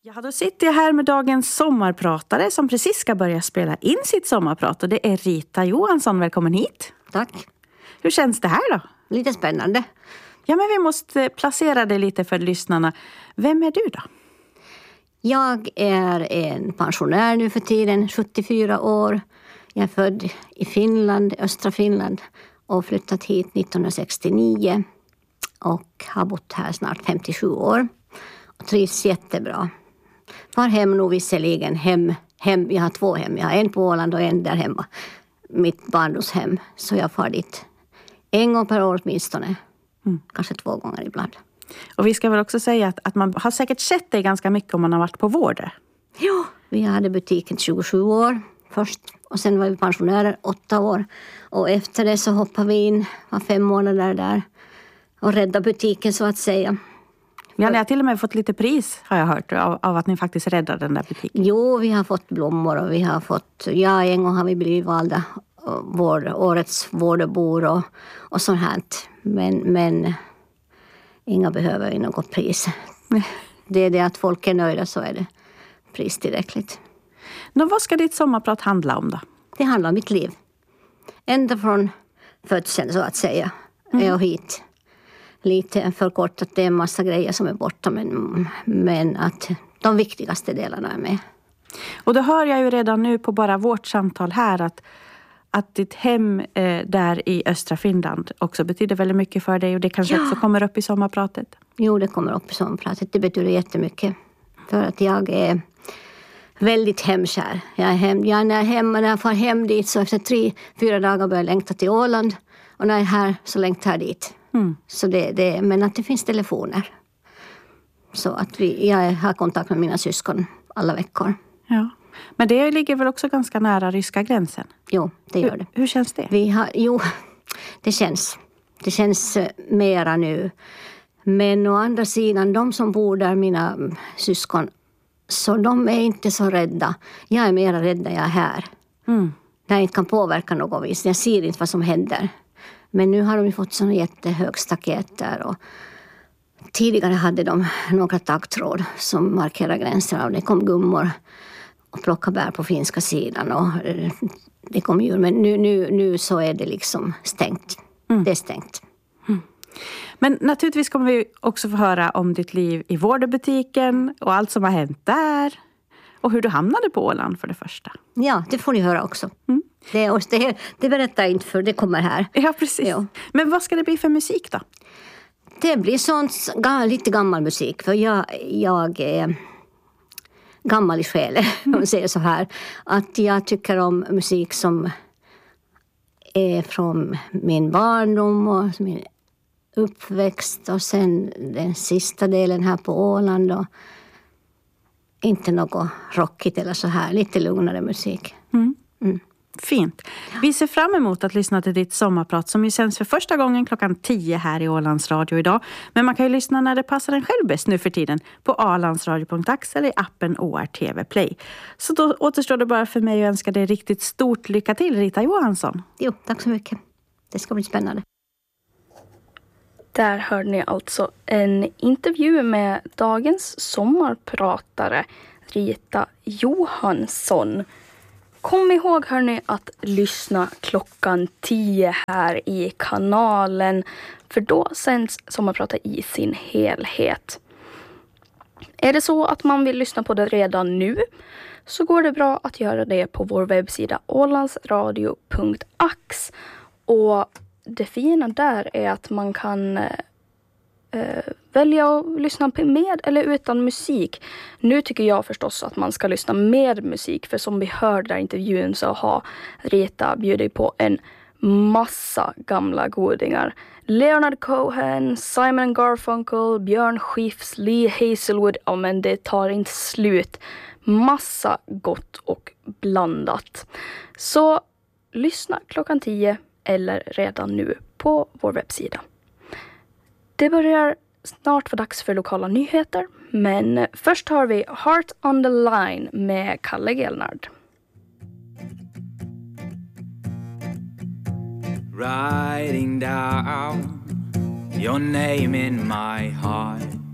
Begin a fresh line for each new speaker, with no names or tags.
Ja, då sitter jag här med dagens sommarpratare som precis ska börja spela in sitt sommarprat. Och det är Rita Johansson. Välkommen hit.
Tack.
Hur känns det här då?
Lite spännande.
Ja, men vi måste placera det lite för lyssnarna. Vem är du då?
Jag är en pensionär nu för tiden, 74 år. Jag är född i Finland, östra Finland, och flyttat hit 1969. Och har bott här snart 57 år. Och trivs jättebra. Var hem nog visserligen hem. Jag har 2 hem. Jag har en på Åland och en där hemma. Mitt barndomshem. Så jag far dit en gång per år åtminstone. Kanske 2 gånger ibland.
Och vi ska väl också säga att man har säkert sett dig ganska mycket om man har varit på vård.
Ja, vi hade butiken 27 år först. Och sen var vi pensionärer 8 år. Och efter det så hoppade vi in, var 5 månader där. Och räddade butiken så att säga.
Ja, ni har till och med fått lite pris har jag hört av att ni faktiskt räddade den där butiken.
Jo, vi har fått blommor och vi har fått, en gång har vi blivit valda årets vårdbor och sånt här. Men inga behöver ju något pris. Det är det att folk är nöjda, så är det pris tillräckligt.
Vad ska ditt sommarprat handla om då?
Det handlar om mitt liv. Ända från födseln så att säga. Är jag hit. Lite förkortat, det är en massa grejer som är borta, men att de viktigaste delarna är med.
Och då hör jag ju redan nu på bara vårt samtal här att ditt hem där i östra Finland också betyder väldigt mycket för dig, och det kanske också kommer upp i sommarpratet.
Jo, det kommer upp i sommarpratet. Det betyder jättemycket för att jag är väldigt hemkär. När jag far hem dit så efter 3-4 dagar börjar jag längta till Åland, och när jag är här så längtar jag dit. Så men att det finns telefoner. Så att jag har kontakt med mina syskon alla veckor. Ja.
Men det ligger väl också ganska nära ryska gränsen?
Jo, det gör det.
Hur känns det?
Det känns. Det känns mera nu. Men å andra sidan, de som bor där, mina syskon, så de är inte så rädda. Jag är mera rädd när jag är här. När jag inte kan påverka något vis. Jag ser inte vad som händer. Men nu har de fått såna jättehög staket där, och tidigare hade de några taggtråd som markerar gränserna, och det kom gummor och plocka bär på finska sidan, och det kom djur. Men nu så är det liksom stängt. Det är stängt.
Men naturligtvis kommer vi också få höra om ditt liv i vårdbutiken och allt som har hänt där. Och hur du hamnade på Åland för det första.
Ja, det får ni höra också. Det berättar jag inte, för det kommer här.
Ja, precis. Ja. Men vad ska det bli för musik då?
Det blir sånt lite gammal musik. För jag är gammal i själen, om man säger så här. Att jag tycker om musik som är från min barndom och min uppväxt. Och sen den sista delen här på Åland. Och inte något rockigt eller så här. Lite lugnare musik.
Fint. Vi ser fram emot att lyssna till ditt sommarprat som ju sänds för första gången klockan 10 här i Ålands Radio idag. Men man kan ju lyssna när det passar en själv bäst nu för tiden på alandsradio.ax eller i appen ORTV Play. Så då återstår det bara för mig att önska dig riktigt stort lycka till, Rita Johansson.
Jo, tack så mycket. Det ska bli spännande.
Där hörde ni alltså en intervju med dagens sommarpratare Rita Johansson. Kom ihåg hörni att lyssna klockan 10 här i kanalen, för då sänds sommarpratet i sin helhet. Är det så att man vill lyssna på det redan nu så går det bra att göra det på vår webbsida ålandsradio.ax. Och det fina där är att man kan välja att lyssna med eller utan musik. Nu tycker jag förstås att man ska lyssna med musik, för som vi hörde där i intervjun så har Rita bjudit på en massa gamla godingar. Leonard Cohen, Simon Garfunkel, Björn Skifs, Lee Hazelwood, ja men det tar inte slut. Massa gott och blandat. Så lyssna klockan 10 eller redan nu på vår webbsida. Det börjar snart vara dags för lokala nyheter, men först har vi Heart on the Line med Kalle Gelnard.
Writing down your name in my heart,